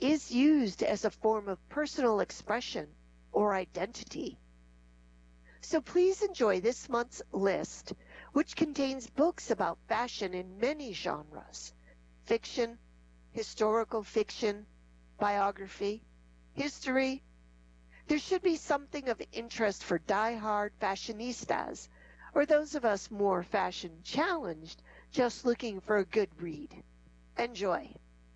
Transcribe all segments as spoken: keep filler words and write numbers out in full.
is used as a form of personal expression or identity. So please enjoy this month's list, which contains books about fashion in many genres: fiction, historical fiction, biography, history. There should be something of interest for die-hard fashionistas, or those of us more fashion-challenged, just looking for a good read. Enjoy.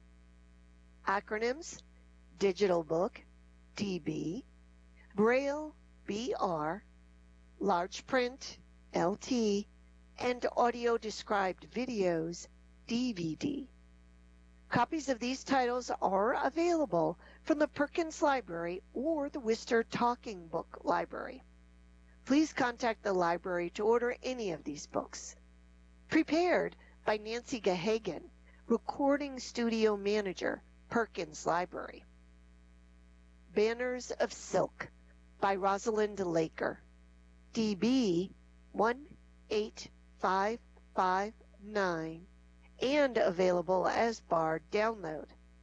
Acronyms: Digital Book, D B, Braille, B R, Large Print, L T, and Audio Described Videos, D V D. Copies of these titles are available from the Perkins Library or the Worcester Talking Book Library. Please contact the library to order any of these books. Prepared by Nancy Gahagan, Recording Studio Manager, Perkins Library. Banners of Silk by Rosalind Laker, D B one eight five five nine, and available as Bard download.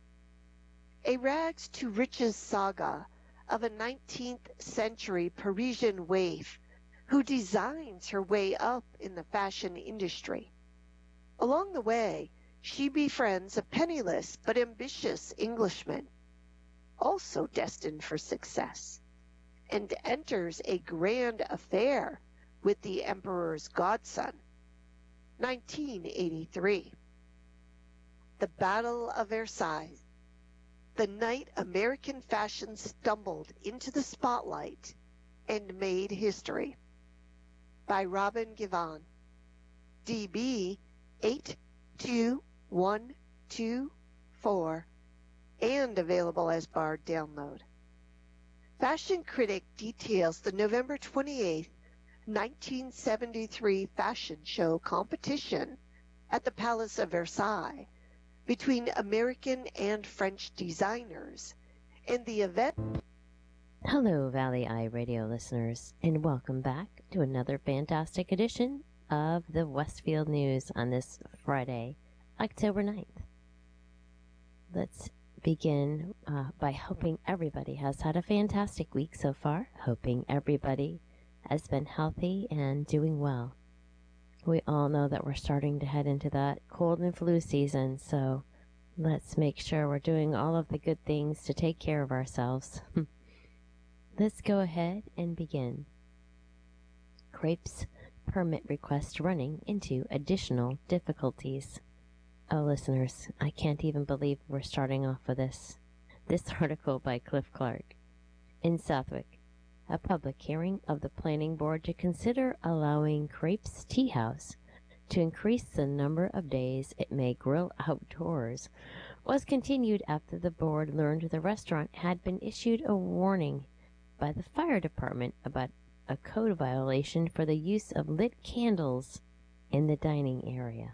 A rags to riches saga of a nineteenth century Parisian waif who designs her way up in the fashion industry. Along the way, she befriends a penniless but ambitious Englishman, also destined for success, and enters a grand affair with the Emperor's godson. nineteen eighty-three. The Battle of Versailles. The night American fashion stumbled into the spotlight and made history. By Robin Givhan. D B eight two one two four, and available as Bard download. Fashion Critic details the November twenty-eighth, nineteen seventy-three fashion show competition at the Palace of Versailles between American and French designers, and the event. Hello, Valley Eye Radio listeners, and welcome back to another fantastic edition of the Westfield News on this Friday, October ninth. Let's begin uh, by hoping everybody has had a fantastic week so far, hoping everybody has been healthy and doing well. We all know that we're starting to head into that cold and flu season, so let's make sure we're doing all of the good things to take care of ourselves. Let's go ahead and begin. Crepes permit request running into additional difficulties. Oh, listeners, I can't even believe we're starting off with this. This article by Cliff Clark. In Southwick, a public hearing of the Planning Board to consider allowing Crepes Tea House to increase the number of days it may grill outdoors was continued after the board learned the restaurant had been issued a warning by the fire department about a code violation for the use of lit candles in the dining area.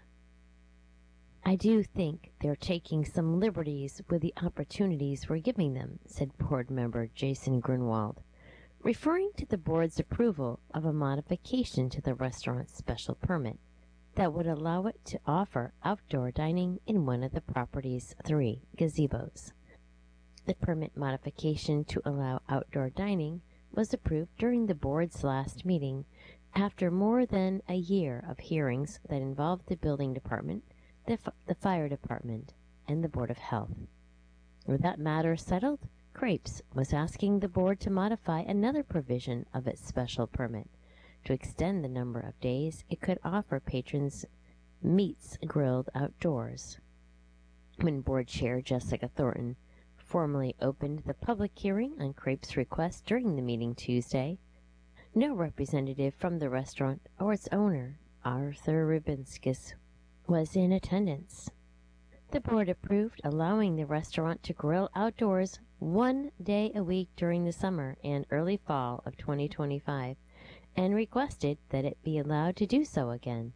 I do think they're taking some liberties with the opportunities we're giving them, said board member Jason Grunwald, referring to the board's approval of a modification to the restaurant's special permit that would allow it to offer outdoor dining in one of the property's three gazebos. The permit modification to allow outdoor dining was approved during the board's last meeting after more than a year of hearings that involved the building department, the, f- the fire department, and the Board of Health. With that matter settled, Crepes was asking the board to modify another provision of its special permit to extend the number of days it could offer patrons meats grilled outdoors. When board chair Jessica Thornton formally opened the public hearing on Crepes' request during the meeting Tuesday, no representative from the restaurant or its owner, Arthur Rubinskis, was in attendance. The board approved allowing the restaurant to grill outdoors one day a week during the summer and early fall of twenty twenty-five, and requested that it be allowed to do so again.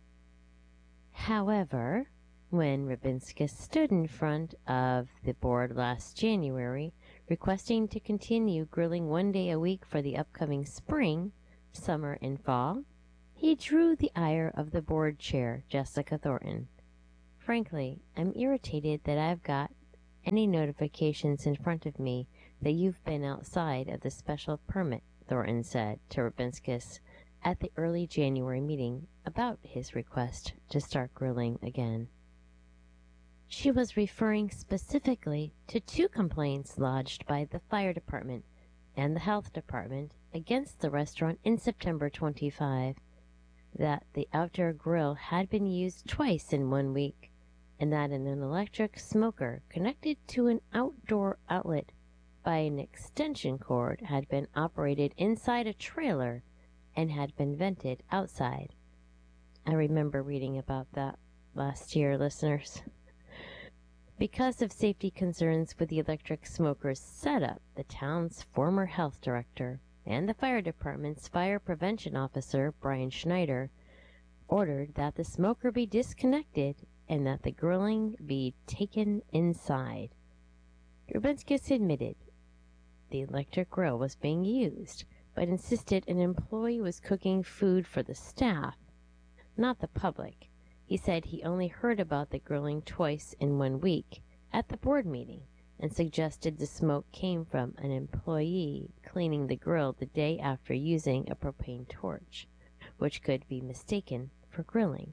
However, when Rubinskis stood in front of the board last January, requesting to continue grilling one day a week for the upcoming spring, summer, and fall, he drew the ire of the board chair, Jessica Thornton. Frankly, I'm irritated that I've got any notifications in front of me that you've been outside of the special permit, Thornton said to Rubinskis at the early January meeting about his request to start grilling again. She was referring specifically to two complaints lodged by the fire department and the health department against the restaurant in September twenty-fifth, that the outdoor grill had been used twice in one week, and that an electric smoker connected to an outdoor outlet by an extension cord had been operated inside a trailer and had been vented outside. I remember reading about that last year, listeners. Because of safety concerns with the electric smoker's setup, the town's former health director and the fire department's fire prevention officer, Brian Schneider, ordered that the smoker be disconnected and that the grilling be taken inside. Rubinskis admitted the electric grill was being used, but insisted an employee was cooking food for the staff, not the public. He said he only heard about the grilling twice in one week at the board meeting and suggested the smoke came from an employee cleaning the grill the day after using a propane torch, which could be mistaken for grilling.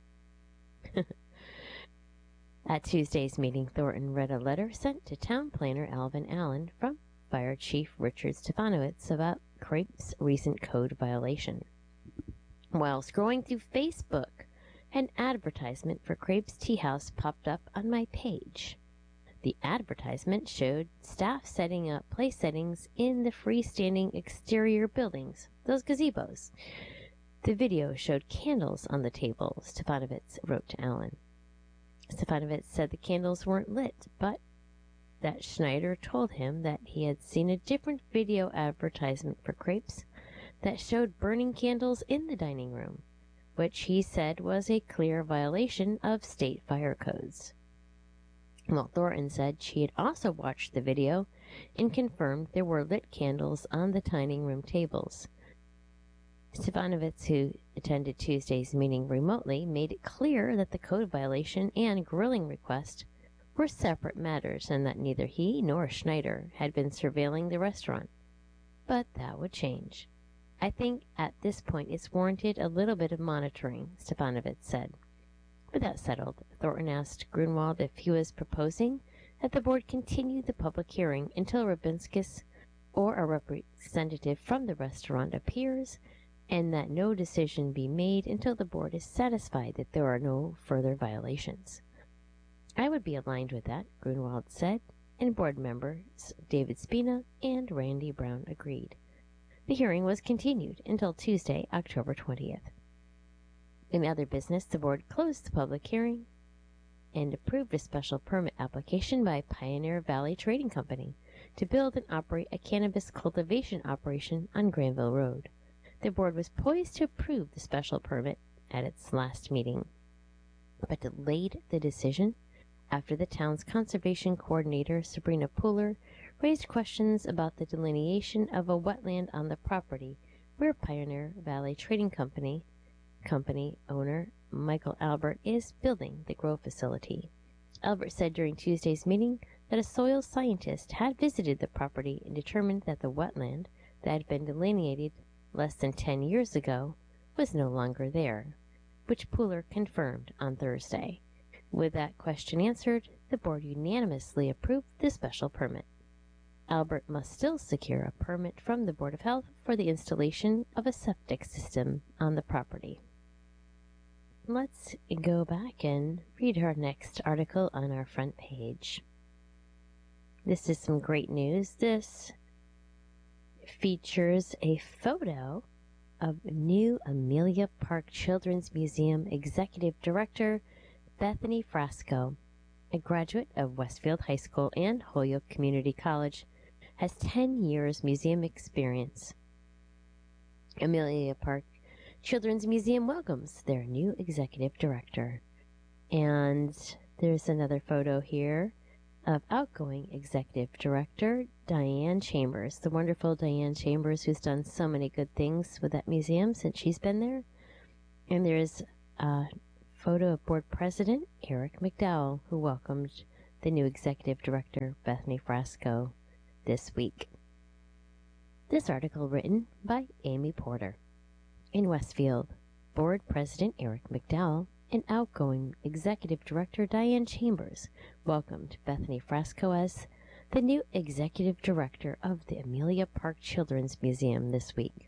At Tuesday's meeting, Thornton read a letter sent to town planner Alvin Allen from Fire Chief Richard Stefanowitz about Crape's recent code violation. While scrolling through Facebook, an advertisement for Crape's Tea House popped up on my page. The advertisement showed staff setting up place settings in the freestanding exterior buildings, those gazebos. The video showed candles on the table, Stefanowitz wrote to Allen. Stefanowitz said the candles weren't lit, but that Schneider told him that he had seen a different video advertisement for Crepes that showed burning candles in the dining room, which he said was a clear violation of state fire codes. Well, Thornton said she had also watched the video and confirmed there were lit candles on the dining room tables. Stefanowitz, who attended Tuesday's meeting remotely, made it clear that the code violation and grilling request were separate matters and that neither he nor Schneider had been surveilling the restaurant. But that would change. I think at this point it's warranted a little bit of monitoring, Stefanowitz said. With that settled, Thornton asked Grunwald if he was proposing that the board continue the public hearing until Rubinskis or a representative from the restaurant appears, and that no decision be made until the board is satisfied that there are no further violations. I would be aligned with that, Grunwald said, and board members David Spina and Randy Brown agreed. The hearing was continued until Tuesday, October twentieth. In other business, the board closed the public hearing and approved a special permit application by Pioneer Valley Trading Company to build and operate a cannabis cultivation operation on Granville Road. The board was poised to approve the special permit at its last meeting, but delayed the decision after the town's conservation coordinator, Sabrina Pooler, raised questions about the delineation of a wetland on the property where Pioneer Valley Trading Company company owner Michael Albert is building the grow facility. Albert said during Tuesday's meeting that a soil scientist had visited the property and determined that the wetland that had been delineated less than ten years ago was no longer there, which Pooler confirmed on Thursday. With that question answered, the board unanimously approved the special permit. Albert must still secure a permit from the Board of Health for the installation of a septic system on the property. Let's go back and read our next article on our front page. This is some great news. This features a photo of new Amelia Park Children's Museum Executive Director Bethany Frasco, a graduate of Westfield High School and Holyoke Community College, has ten years museum experience. Amelia Park Children's Museum welcomes their new executive director. And there's another photo here of outgoing executive director Diane Chambers, the wonderful Diane Chambers, who's done so many good things with that museum since she's been there. And there's a photo of board president Eric McDowell, who welcomed the new executive director, Bethany Frasco, this week. This article written by Amy Porter. In Westfield, Board President Eric McDowell and outgoing Executive Director Diane Chambers welcomed Bethany Frasco as the new Executive Director of the Amelia Park Children's Museum this week.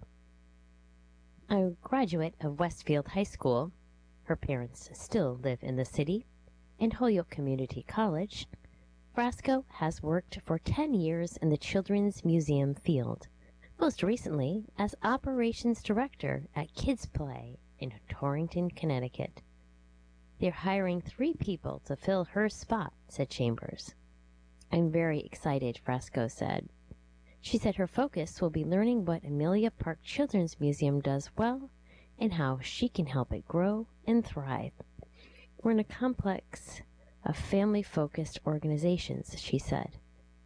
A graduate of Westfield High School, her parents still live in the city, and Holyoke Community College, Frasco has worked for ten years in the Children's Museum field, most recently as Operations Director at Kids Play in Torrington, Connecticut. They're hiring three people to fill her spot, said Chambers. I'm very excited, Frasco said. She said her focus will be learning what Amelia Park Children's Museum does well and how she can help it grow and thrive. We're in a complex of family-focused organizations, she said.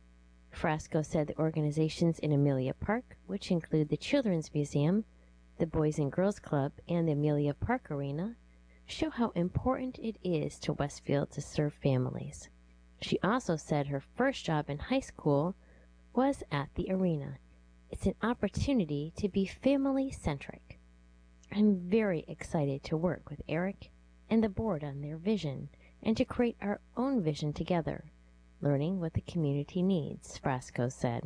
Frasco said the organizations in Amelia Park, which include the Children's Museum, the Boys and Girls Club, and the Amelia Park Arena, show how important it is to Westfield to serve families. She also said her first job in high school was at the arena. It's an opportunity to be family-centric. I'm very excited to work with Eric and the board on their vision and to create our own vision together, learning what the community needs, Frasco said.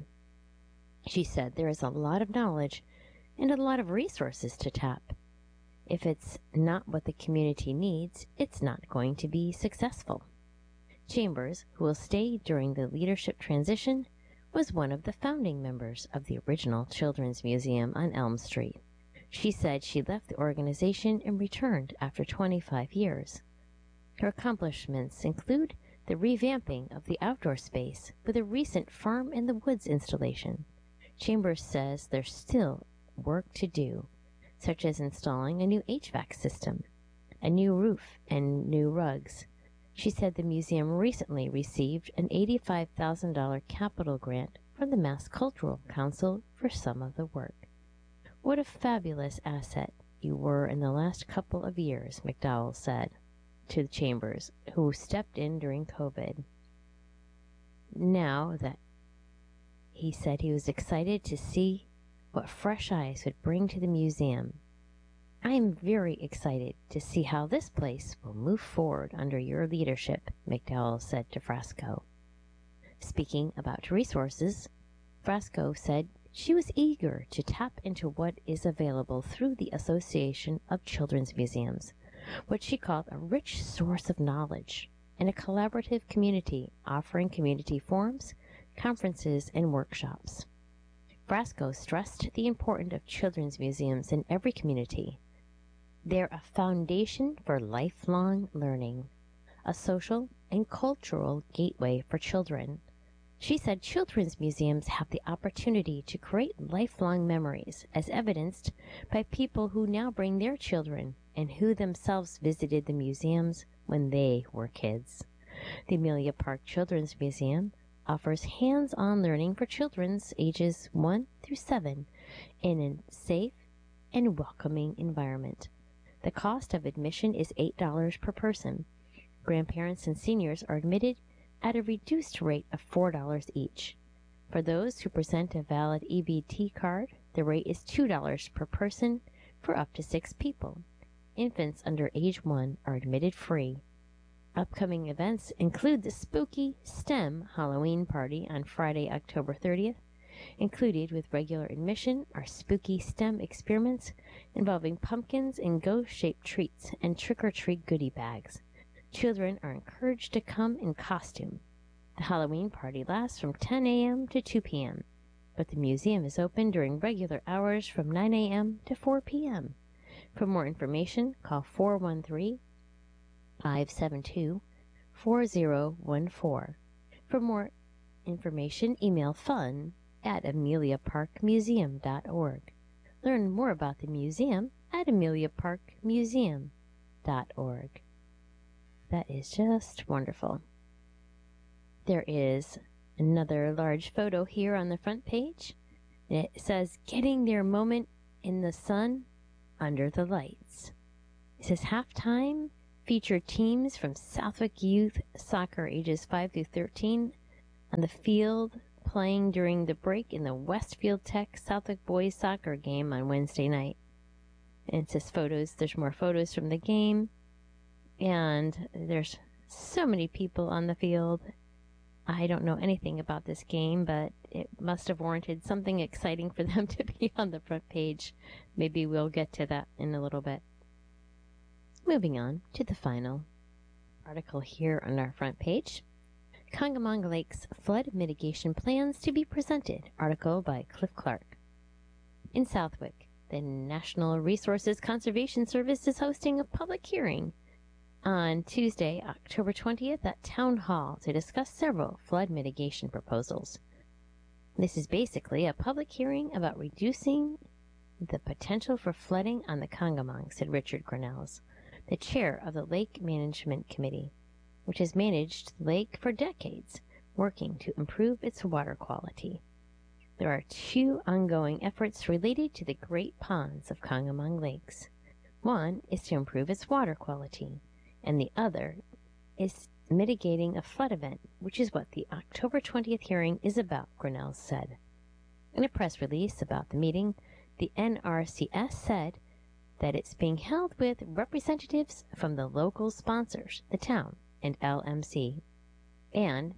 She said there is a lot of knowledge and a lot of resources to tap. If it's not what the community needs, it's not going to be successful. Chambers, who will stay during the leadership transition, was one of the founding members of the original Children's Museum on Elm Street. She said she left the organization and returned after twenty-five years. Her accomplishments include the revamping of the outdoor space with a recent Farm in the Woods installation. Chambers says there's still work to do, such as installing a new H V A C system, a new roof, and new rugs. She said the museum recently received an eighty-five thousand dollars capital grant from the Mass Cultural Council for some of the work. What a fabulous asset you were in the last couple of years, McDowell said to the Chambers, who stepped in during COVID. Now that he said he was excited to see what fresh eyes would bring to the museum. I am very excited to see how this place will move forward under your leadership, McDowell said to Frasco. Speaking about resources, Frasco said she was eager to tap into what is available through the Association of Children's Museums, what she called a rich source of knowledge and a collaborative community offering community forums, conferences, and workshops. Frasco stressed the importance of children's museums in every community. They're a foundation for lifelong learning, a social and cultural gateway for children. She said children's museums have the opportunity to create lifelong memories, as evidenced by people who now bring their children and who themselves visited the museums when they were kids. The Amelia Park Children's Museum offers hands-on learning for children ages one through seven in a safe and welcoming environment. The cost of admission is eight dollars per person. Grandparents and seniors are admitted at a reduced rate of four dollars each. For those who present a valid E B T card, the rate is two dollars per person for up to six people. Infants under age one are admitted free. Upcoming events include the Spooky STEM Halloween Party on Friday, October thirtieth. Included with regular admission are spooky STEM experiments involving pumpkins and ghost-shaped treats and trick-or-treat goodie bags. Children are encouraged to come in costume. The Halloween party lasts from ten a.m. to two p.m., but the museum is open during regular hours from nine a.m. to four p.m. For more information, call four one three, five seven two, four zero one four. For more information, email fun at amelia park museum dot org. Learn more about the museum at amelia park museum dot org. That is just wonderful. There is another large photo here on the front page. It says, getting their moment in the sun under the lights. It says halftime featured teams from Southwick Youth Soccer ages five through thirteen on the field playing during the break in the Westfield Tech Southwick boys soccer game on Wednesday night. And it says photos. There's more photos from the game. And there's so many people on the field. I don't know anything about this game, but it must have warranted something exciting for them to be on the front page. Maybe we'll get to that in a little bit. Moving on to the final article here on our front page. Congamon Lake's flood mitigation plans to be presented. Article by Cliff Clark. In Southwick, the National Resources Conservation Service is hosting a public hearing on Tuesday, October twentieth at Town Hall to discuss several flood mitigation proposals. This is basically a public hearing about reducing the potential for flooding on the Congamon, said Richard Grinnells, the chair of the Lake Management Committee, which has managed the lake for decades, working to improve its water quality. There are two ongoing efforts related to the Great Ponds of Congamon Lakes. One is to improve its water quality, and the other is mitigating a flood event, which is what the October twentieth hearing is about, Grinnell said. In a press release about the meeting, the N R C S said that it's being held with representatives from the local sponsors, the town and L M C, and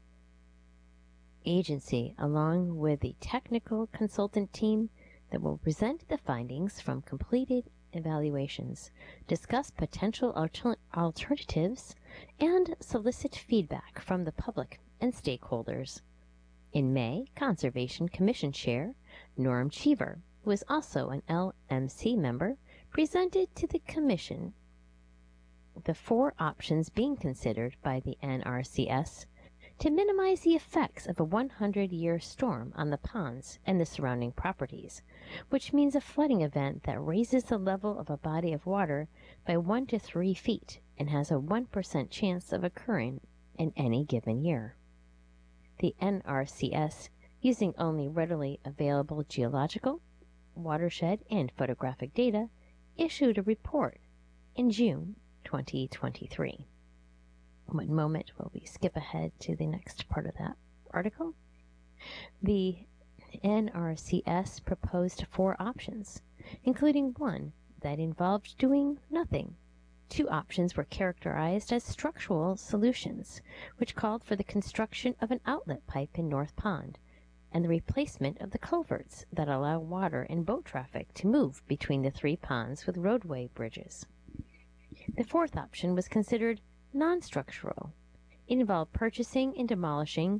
agency, along with the technical consultant team that will present the findings from completed evaluations, discuss potential alter- alternatives, and solicit feedback from the public and stakeholders. In May, Conservation Commission Chair Norm Cheever, who is also an L M C member, presented to the Commission the four options being considered by the N R C S to minimize the effects of a one hundred year storm on the ponds and the surrounding properties, which means a flooding event that raises the level of a body of water by one to three feet and has a one percent chance of occurring in any given year. The N R C S, using only readily available geological, watershed, and photographic data, issued a report in June twenty twenty-three. One moment while we skip ahead to the next part of that article. The N R C S proposed four options, including one that involved doing nothing. Two options were characterized as structural solutions, which called for the construction of an outlet pipe in North Pond and the replacement of the culverts that allow water and boat traffic to move between the three ponds with roadway bridges. The fourth option was considered non-structural. It involved purchasing and demolishing.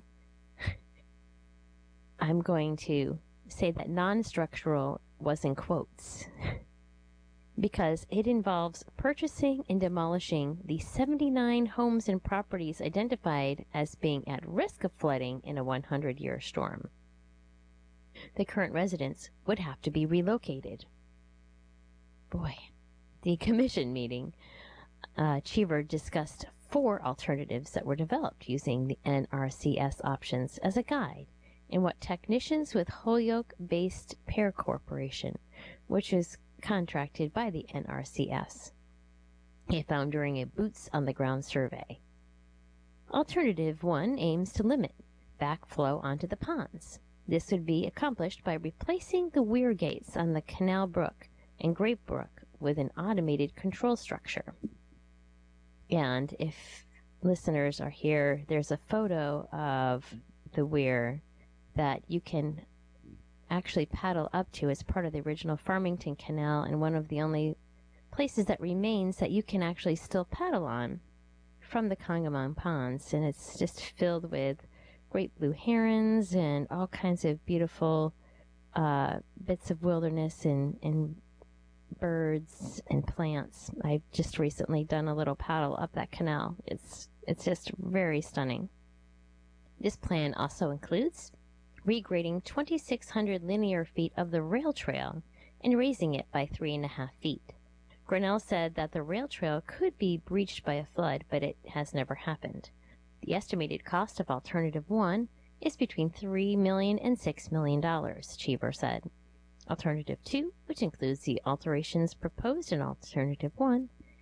I'm going to say that non-structural was in quotes because it involves purchasing and demolishing the seventy-nine homes and properties identified as being at risk of flooding in a one hundred year storm. The current residents would have to be relocated. Boy, the commission meeting, uh, Cheever discussed four alternatives that were developed using the N R C S options as a guide in what technicians with Holyoke-based Pear Corporation, which is contracted by the N R C S, they found during a boots-on-the-ground survey. Alternative one aims to limit backflow onto the ponds. This would be accomplished by replacing the weir gates on the Canal Brook and Grape Brook with an automated control structure. And if listeners are here, there's a photo of the weir that you can actually paddle up to as part of the original Farmington Canal, and one of the only places that remains that you can actually still paddle on from the Congamon Ponds. And it's just filled with great blue herons and all kinds of beautiful uh, bits of wilderness and, and birds and plants. I've just recently done a little paddle up that canal. It's it's just very stunning. This plan also includes regrading twenty-six hundred linear feet of the rail trail and raising it by three and a half feet. Grinnell said that the rail trail could be breached by a flood, but it has never happened. The estimated cost of Alternative one is between three million dollars and six million dollars, Cheever said. Alternative two, which includes the alterations proposed in Alternative one,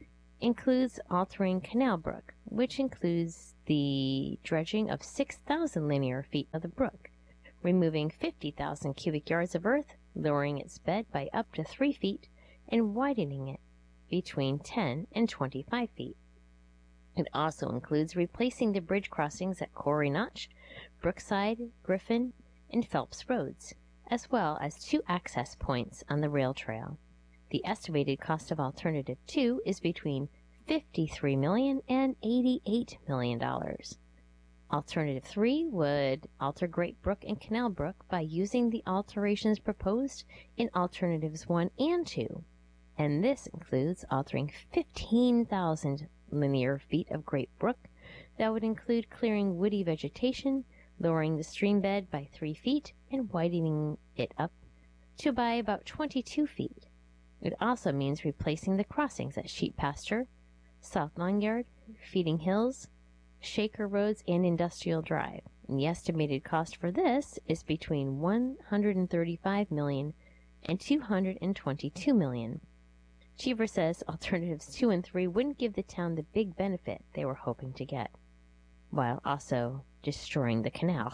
includes altering Canal Brook, which includes the dredging of six thousand linear feet of the brook, removing fifty thousand cubic yards of earth, lowering its bed by up to three feet, and widening it between ten and twenty-five feet. It also includes replacing the bridge crossings at Quarry Notch, Brookside, Griffin, and Phelps Roads, as well as two access points on the rail trail. The estimated cost of Alternative two is between fifty-three million dollars and eighty-eight million dollars. Alternative three would alter Great Brook and Canal Brook by using the alterations proposed in Alternatives one and two, and this includes altering fifteen thousand linear feet of Great Brook. That would include clearing woody vegetation, lowering the stream bed by three feet, and widening it up to by about twenty-two feet. It also means replacing the crossings at Sheep Pasture, South Long Yard, Feeding Hills, Shaker Roads, and Industrial Drive. And the estimated cost for this is between one hundred thirty-five million dollars and two hundred twenty-two million dollars. Cheever says Alternatives two and three wouldn't give the town the big benefit they were hoping to get, while also destroying the canal.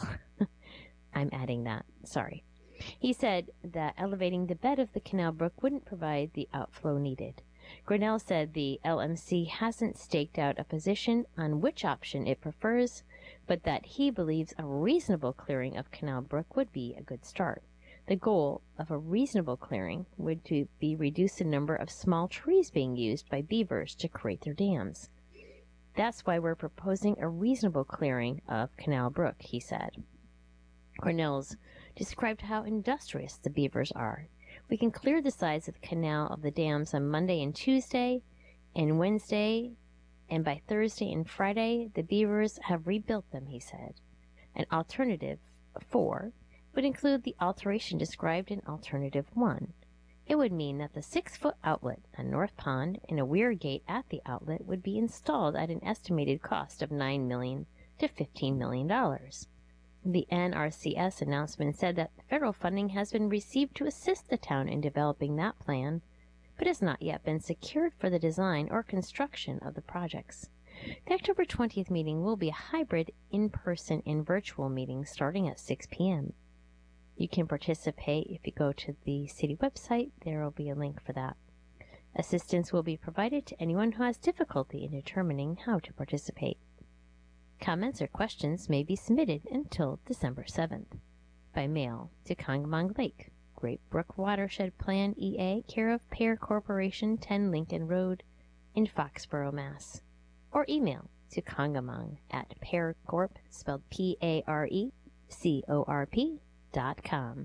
I'm adding that, sorry. He said that elevating the bed of the Canal Brook wouldn't provide the outflow needed. Grinnell said the L M C hasn't staked out a position on which option it prefers, but that he believes a reasonable clearing of Canal Brook would be a good start. The goal of a reasonable clearing would to be reduce the number of small trees being used by beavers to create their dams. That's why we're proposing a reasonable clearing of Canal Brook, he said. Cornell's described how industrious the beavers are. We can clear the sides of the canal of the dams on Monday and Tuesday and Wednesday, and by Thursday and Friday, the beavers have rebuilt them, he said. An alternative four would include the alteration described in Alternative one. It would mean that the six-foot outlet on North Pond and a weir gate at the outlet would be installed at an estimated cost of nine million dollars to fifteen million dollars. The N R C S announcement said that federal funding has been received to assist the town in developing that plan, but has not yet been secured for the design or construction of the projects. The October twentieth meeting will be a hybrid in-person and virtual meeting starting at six p.m. You can participate if you go to the city website. There will be a link for that. Assistance will be provided to anyone who has difficulty in determining how to participate. Comments or questions may be submitted until December seventh by mail to Congamong Lake, Great Brook Watershed Plan E A, care of Pear Corporation, ten Lincoln Road in Foxborough, Mass. Or email to congamong at pearcorp, spelled P A R E C O R P, dot com.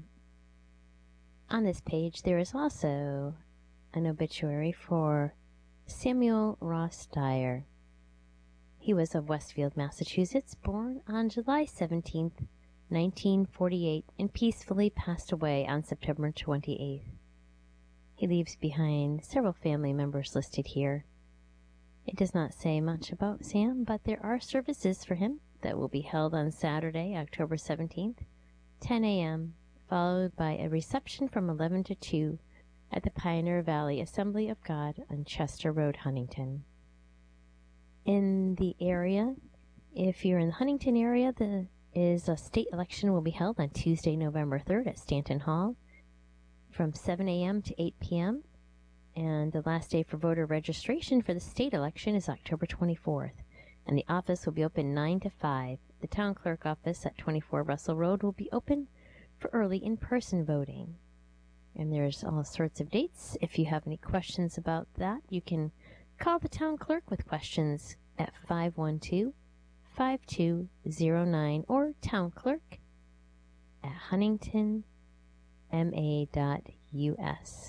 On this page, there is also an obituary for Samuel Ross Dyer. He was of Westfield, Massachusetts, born on July seventeenth, nineteen forty-eight, and peacefully passed away on September twenty-eighth. He leaves behind several family members listed here. It does not say much about Sam, but there are services for him that will be held on Saturday, October seventeenth, ten a.m., followed by a reception from eleven to two at the Pioneer Valley Assembly of God on Chester Road, Huntington. In the area, if you're in the Huntington area, the is a state election will be held on Tuesday, November third at Stanton Hall from seven a.m. to eight p.m. And the last day for voter registration for the state election is October twenty-fourth, and the office will be open nine to five. The town clerk office at twenty-four Russell Road will be open for early in-person voting. And there's all sorts of dates. If you have any questions about that, you can call the town clerk with questions at five one two, five two zero nine or townclerk at huntington m a dot u s.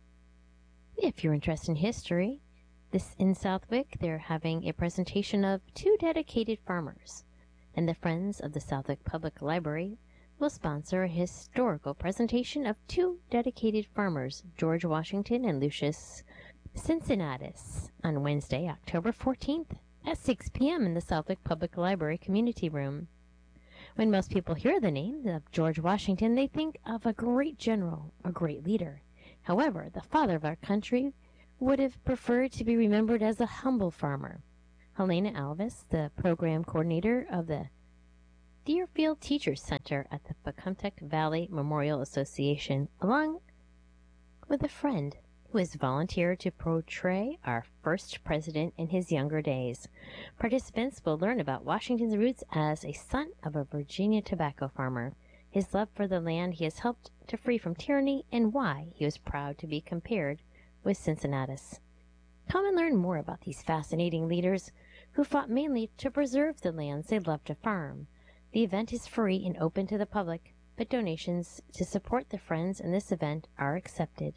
If you're interested in history, this in Southwick, they're having a presentation of two dedicated farmers, and the Friends of the Southwick Public Library will sponsor a historical presentation of two dedicated farmers, George Washington and Lucius Cincinnatus, on Wednesday, October fourteenth at six p.m. in the Southwick Public Library Community Room. When most people hear the name of George Washington, they think of a great general, a great leader. However, the father of our country would have preferred to be remembered as a humble farmer. Helena Alvis, the program coordinator of the Deerfield Teachers Center at the Pocumtuck Valley Memorial Association, along with a friend who has volunteered to portray our first president in his younger days. Participants will learn about Washington's roots as a son of a Virginia tobacco farmer, his love for the land he has helped to free from tyranny, and why he was proud to be compared with Cincinnatus. Come and learn more about these fascinating leaders who fought mainly to preserve the lands they loved to farm. The event is free and open to the public, but donations to support the friends in this event are accepted.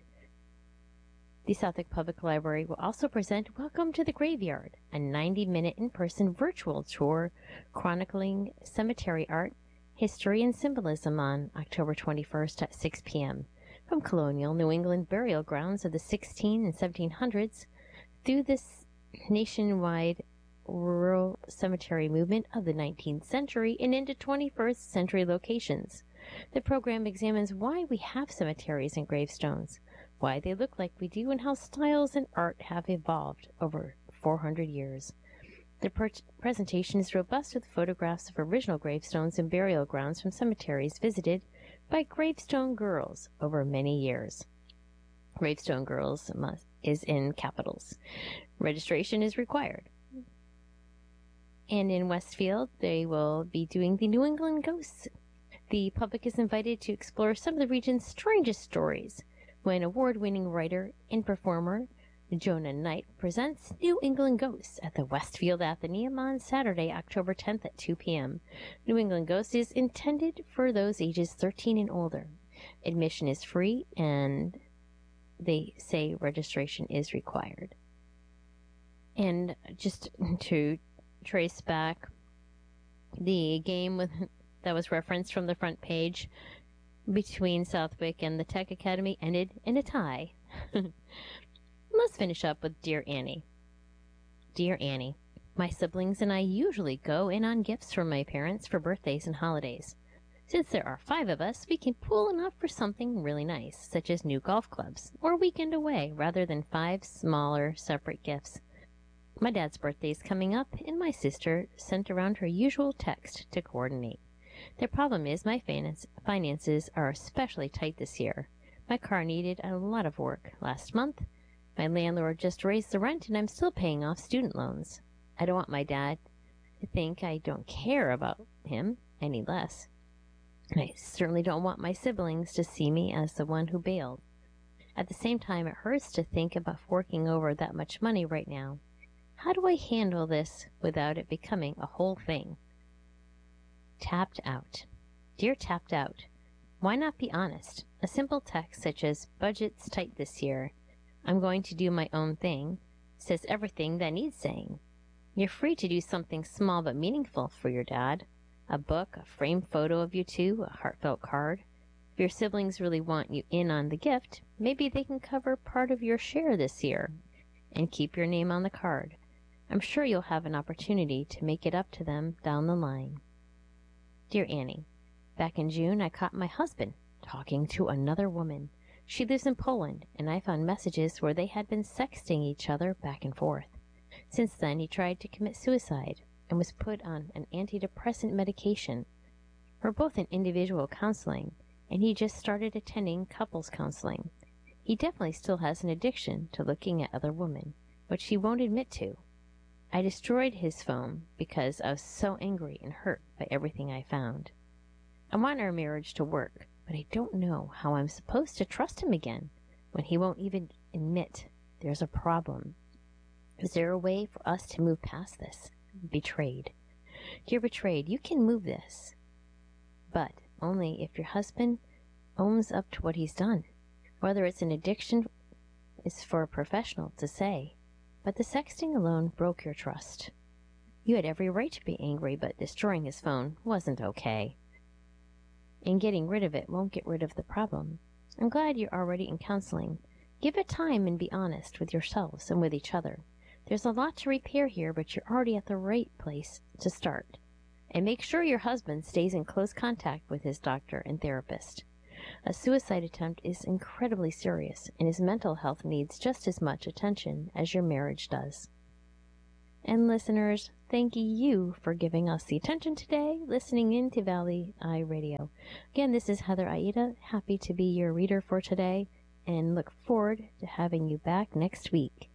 The Southwick Public Library will also present Welcome to the Graveyard, a ninety-minute in-person virtual tour chronicling cemetery art, history, and symbolism on October twenty-first at six p.m. From colonial New England burial grounds of the sixteen and seventeen hundreds through this nationwide rural cemetery movement of the nineteenth century and into twenty-first century locations. The program examines why we have cemeteries and gravestones, why they look like we do, and how styles and art have evolved over four hundred years. The per- presentation is robust with photographs of original gravestones and burial grounds from cemeteries visited by Gravestone Girls over many years. Gravestone Girls must, is in capitals. Registration is required. And in Westfield, they will be doing the New England Ghosts. The public is invited to explore some of the region's strangest stories when award-winning writer and performer Jonah Knight presents New England Ghosts at the Westfield Athenaeum on Saturday, October tenth at two p.m. New England Ghosts is intended for those ages thirteen and older. Admission is free, and they say registration is required. And just to trace back, the game with, that was referenced from the front page between Southwick and the Tech Academy ended in a tie. Let's finish up with Dear Annie. Dear Annie, my siblings and I usually go in on gifts from my parents for birthdays and holidays. Since there are five of us, we can pool enough for something really nice, such as new golf clubs, or weekend away, rather than five smaller, separate gifts. My dad's birthday is coming up, and my sister sent around her usual text to coordinate. The problem is my finance, finances are especially tight this year. My car needed a lot of work last month. My landlord just raised the rent, and I'm still paying off student loans. I don't want my dad to think I don't care about him any less. I certainly don't want my siblings to see me as the one who bailed. At the same time, it hurts to think about forking over that much money right now. How do I handle this without it becoming a whole thing? Tapped out. Dear Tapped Out, why not be honest? A simple text such as, budget's tight this year, I'm going to do my own thing, says everything that needs saying. You're free to do something small but meaningful for your dad. A book, a framed photo of you two, a heartfelt card. If your siblings really want you in on the gift, maybe they can cover part of your share this year and keep your name on the card. I'm sure you'll have an opportunity to make it up to them down the line. Dear Annie, back in June I caught my husband talking to another woman. She lives in Poland, and I found messages where they had been sexting each other back and forth. Since then, he tried to commit suicide and was put on an antidepressant medication. We're both in individual counseling, and he just started attending couples counseling. He definitely still has an addiction to looking at other women, which he won't admit to. I destroyed his phone because I was so angry and hurt by everything I found. I want our marriage to work, but I don't know how I'm supposed to trust him again when he won't even admit there's a problem. Is there a way for us to move past this? Betrayed. Dear Betrayed, you can move this, but only if your husband owns up to what he's done. Whether it's an addiction is for a professional to say, but the sexting alone broke your trust. You had every right to be angry, but destroying his phone wasn't okay. And getting rid of it won't get rid of the problem. I'm glad you're already in counseling. Give it time and be honest with yourselves and with each other. There's a lot to repair here, but you're already at the right place to start. And make sure your husband stays in close contact with his doctor and therapist. A suicide attempt is incredibly serious, and his mental health needs just as much attention as your marriage does. And listeners, thank you for giving us the attention today, listening in to Valley Eye Radio. Again, this is Heather Aida, happy to be your reader for today, and look forward to having you back next week.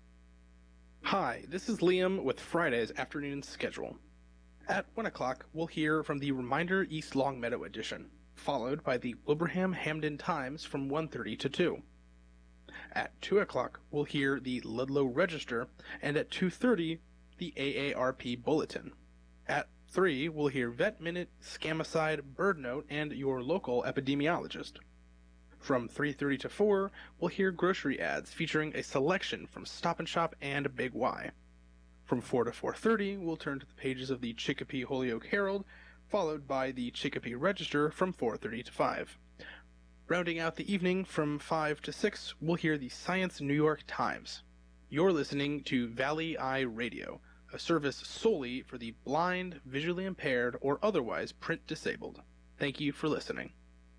Hi, this is Liam with Friday's afternoon schedule. At one o'clock, we'll hear from the Reminder East Longmeadow edition, followed by the Wilbraham Hamden Times from one thirty to two. At two o'clock, we'll hear the Ludlow Register, and at two thirty, the A A R P Bulletin. At three, we'll hear Vet Minute, Scamicide, Bird Note, and your local epidemiologist. From three thirty to four, we'll hear grocery ads featuring a selection from Stop and Shop and Big Y. From four to four thirty, we'll turn to the pages of the Chicopee Holyoke Herald, followed by the Chicopee Register from four thirty to five. Rounding out the evening from five to six, we'll hear the Science New York Times. You're listening to Valley Eye Radio, a service solely for the blind, visually impaired, or otherwise print disabled. Thank you for listening.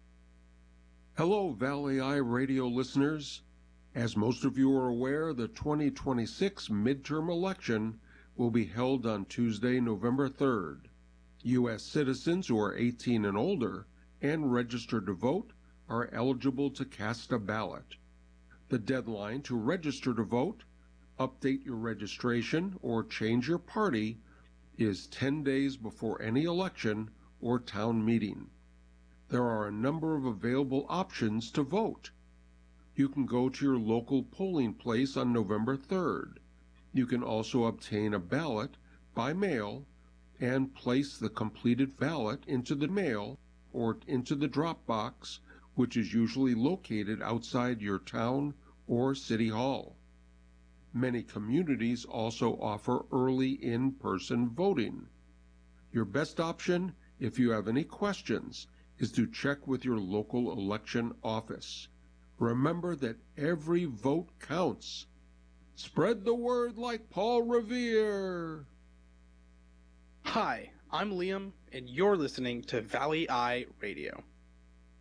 Hello, Valley Eye Radio listeners. As most of you are aware, the twenty twenty-six midterm election will be held on Tuesday, November third. U S citizens who are eighteen and older and registered to vote are eligible to cast a ballot. The deadline to register to vote, update your registration, or change your party is ten days before any election or town meeting. There are a number of available options to vote. You can go to your local polling place on November third. You can also obtain a ballot by mail and place the completed ballot into the mail or into the drop box, which is usually located outside your town or city hall. Many communities also offer early in-person voting. Your best option, if you have any questions, is to check with your local election office. Remember that every vote counts. Spread the word like Paul Revere. Hi, I'm Liam, and you're listening to Valley Eye Radio.